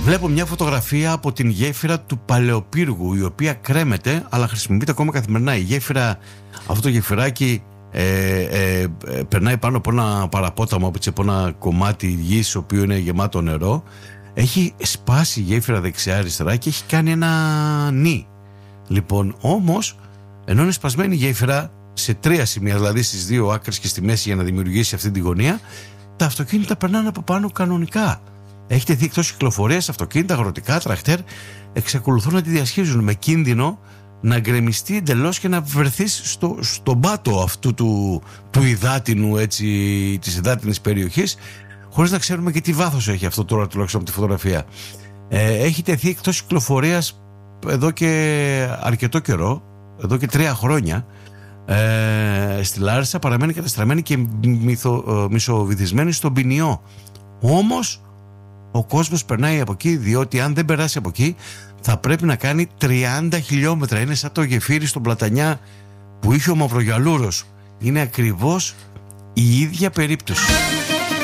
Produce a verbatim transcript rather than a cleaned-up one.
Βλέπω μια φωτογραφία από την γέφυρα του Παλαιοπύργου, η οποία κρέμεται, αλλά χρησιμοποιείται ακόμα καθημερινά. Η γέφυρα, αυτό το γεφυράκι ε, ε, ε, περνάει πάνω από ένα παραπόταμο, από ένα κομμάτι γης, το οποίο είναι γεμάτο νερό. Έχει σπάσει η γέφυρα δεξιά-αριστερά και έχει κάνει ένα νι. Λοιπόν, όμως, ενώ είναι σπασμένη η γέφυρα σε τρία σημεία, δηλαδή στις δύο άκρες και στη μέση, για να δημιουργήσει αυτή τη γωνία, τα αυτοκίνητα περνάνε από πάνω κανονικά. Έχει τεθεί εκτός κυκλοφορίας αυτοκίνητα, αγροτικά, τρακτέρ, εξακολουθούν να τη διασχίζουν με κίνδυνο να γκρεμιστεί εντελώς και να βρεθείς στο, στον πάτο αυτού του, του υδάτινου, έτσι, της υδάτινης περιοχής, χωρίς να ξέρουμε και τι βάθος έχει αυτό τώρα, τουλάχιστον από τη φωτογραφία. Ε, έχει τεθεί εκτός κυκλοφορίας εδώ και αρκετό καιρό, εδώ και τρία χρόνια. Ε, στη Λάρισα παραμένει καταστραμμένη και μυθο, μισοβυθισμένη στον ποινιό. Όμως ο κόσμος περνάει από εκεί, διότι αν δεν περάσει από εκεί θα πρέπει να κάνει τριάντα χιλιόμετρα. Είναι σαν το γεφύρι στον Πλατανιά που είχε ο Μαυρογιαλούρος. Είναι ακριβώς η ίδια περίπτωση.